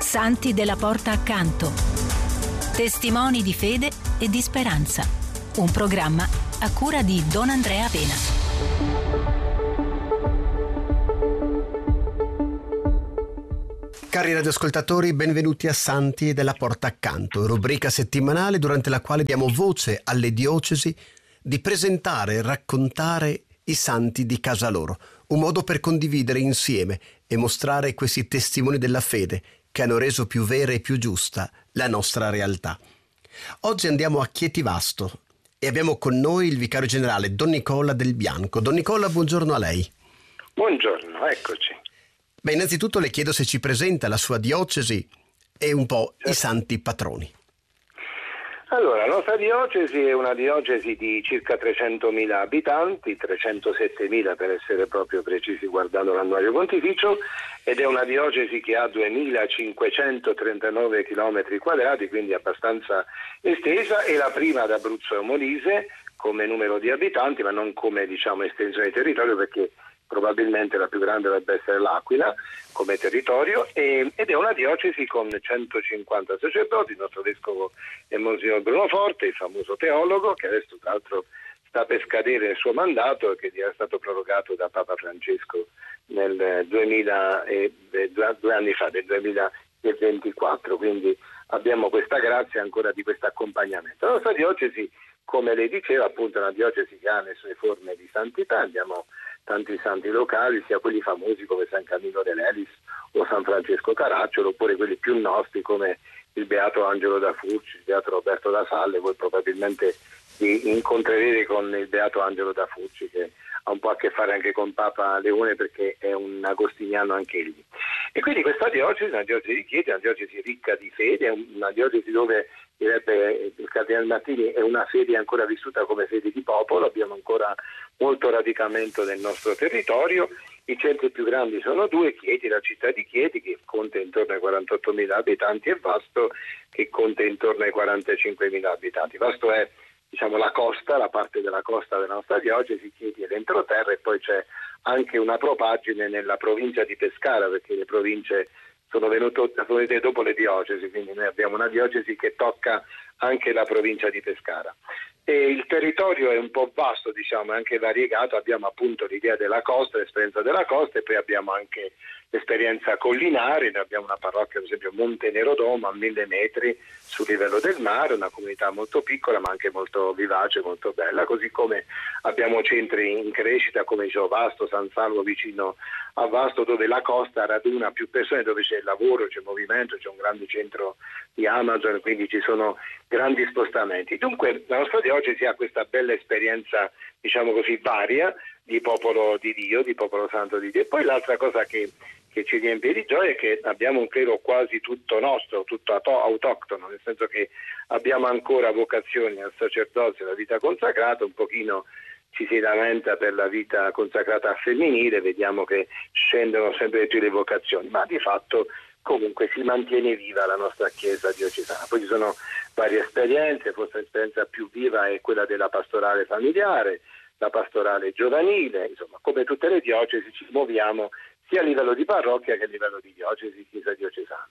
Santi della Porta Accanto. Testimoni di fede e di speranza. Un programma a cura di Don Andrea Pena. Cari radioascoltatori, benvenuti a Santi della Porta Accanto, rubrica settimanale durante la quale diamo voce alle diocesi di presentare e raccontare i santi di casa loro, un modo per condividere insieme e mostrare questi testimoni della fede che hanno reso più vera e più giusta la nostra realtà. Oggi andiamo a Chietivasto e abbiamo con noi il vicario generale Don Nicola Del Bianco. Don Nicola, buongiorno a lei. Buongiorno, eccoci. Beh, innanzitutto le chiedo se ci presenta la sua diocesi e un po' i santi patroni. Allora, la nostra diocesi è una diocesi di circa 300.000 abitanti, 307.000 per essere proprio precisi guardando l'annuario pontificio, ed è una diocesi che ha 2.539 km quadrati, quindi abbastanza estesa, è la prima d'Abruzzo e Molise come numero di abitanti, ma non come estensione di territorio, perché probabilmente la più grande dovrebbe essere l'Aquila come territorio, ed è una diocesi con 150 sacerdoti. Il nostro vescovo è Monsignor Bruno Forte, il famoso teologo, che adesso tra l'altro sta per scadere il suo mandato e che è stato prorogato da Papa Francesco nel 2 anni fa, nel 2024, quindi abbiamo questa grazia ancora di questo accompagnamento. La nostra diocesi, come lei diceva, appunto è una diocesi che ha le sue forme di santità. Abbiamo tanti santi locali, sia quelli famosi come San Camillo dell'Elis o San Francesco Caracciolo, oppure quelli più nostri come il Beato Angelo da Furci, il Beato Roberto da Salle. Voi probabilmente vi incontrerete con il Beato Angelo da Furci, che ha un po' a che fare anche con Papa Leone, perché è un agostiniano anche egli. E quindi questa diocesi è una diocesi di Chieti, una diocesi ricca di fede, una diocesi dove, direbbe il Cardinale Martini, è una fede ancora vissuta come fede di popolo. Abbiamo ancora molto radicamento nel nostro territorio. I centri più grandi sono due: Chieti, la città di Chieti, che conta intorno ai 48.000 abitanti, e Vasto, che conta intorno ai 45.000 abitanti. Vasto è la costa, la parte della costa della nostra diocesi. Chieti è l'entroterra, e poi c'è anche una propagine nella provincia di Pescara, perché le province sono venute dopo le diocesi, quindi noi abbiamo una diocesi che tocca anche la provincia di Pescara. E il territorio è un po' vasto, è anche variegato. Abbiamo appunto l'idea della costa, l'esperienza della costa, e poi abbiamo anche l'esperienza collinare. Noi abbiamo una parrocchia, ad esempio Monte Nerodomo, a 1.000 metri sul livello del mare, una comunità molto piccola ma anche molto vivace, molto bella, così come abbiamo centri in crescita come dicevo Vasto, San Salvo vicino a Vasto, dove la costa raduna più persone, dove c'è lavoro, c'è movimento, c'è un grande centro di Amazon, quindi ci sono grandi spostamenti. Dunque la nostra diocesi ha questa bella esperienza, varia, di popolo di Dio, di popolo santo di Dio. E poi l'altra cosa che ci riempie di gioia è che abbiamo un clero quasi tutto nostro, tutto autoctono, nel senso che abbiamo ancora vocazioni al sacerdozio e alla vita consacrata. Un pochino ci si lamenta per la vita consacrata femminile, vediamo che scendono sempre di più le vocazioni, ma di fatto comunque si mantiene viva la nostra Chiesa diocesana. Poi ci sono varie esperienze, forse l'esperienza più viva è quella della pastorale familiare, la pastorale giovanile. Insomma, come tutte le diocesi ci muoviamo sia a livello di parrocchia che a livello di diocesi, Chiesa diocesana.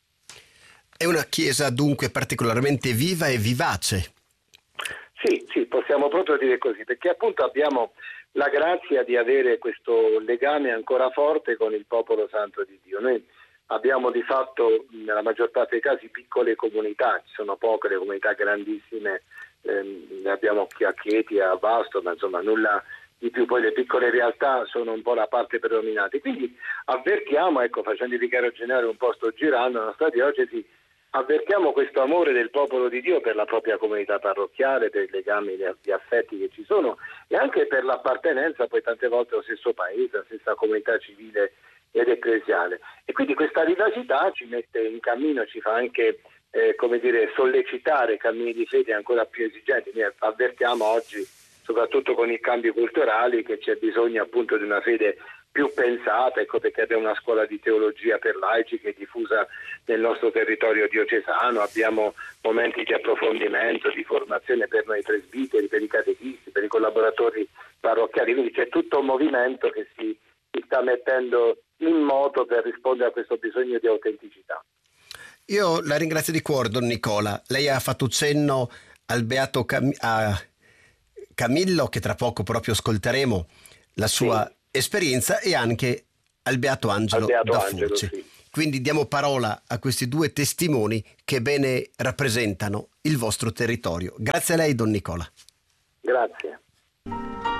È una Chiesa dunque particolarmente viva e vivace. Sì, possiamo proprio dire così, perché appunto abbiamo la grazia di avere questo legame ancora forte con il popolo santo di Dio. Noi abbiamo di fatto nella maggior parte dei casi piccole comunità, ci sono poche le comunità grandissime, ne abbiamo a Chieti, a Vasto, ma insomma nulla di più. Poi le piccole realtà sono un po' la parte predominante, quindi avvertiamo, facendo il vicario generale un po' sto girando la nostra diocesi, avvertiamo questo amore del popolo di Dio per la propria comunità parrocchiale, per i legami di affetti che ci sono, e anche per l'appartenenza poi tante volte allo stesso paese, alla stessa comunità civile ed ecclesiale. E quindi questa vivacità ci mette in cammino, ci fa anche sollecitare cammini di fede ancora più esigenti. Noi avvertiamo oggi, soprattutto con i cambi culturali, che c'è bisogno appunto di una fede più pensata, perché abbiamo una scuola di teologia per laici che è diffusa nel nostro territorio diocesano, abbiamo momenti di approfondimento, di formazione per noi presbiteri, per i catechisti, per i collaboratori parrocchiali, quindi c'è tutto un movimento che si sta mettendo in moto per rispondere a questo bisogno di autenticità. Io la ringrazio di cuore, Don Nicola. Lei ha fatto cenno al beato a Camillo, che tra poco proprio ascolteremo la sua esperienza, e anche al beato Angelo da Furci. Sì. Quindi diamo parola a questi due testimoni che bene rappresentano il vostro territorio. Grazie a lei, Don Nicola. Grazie.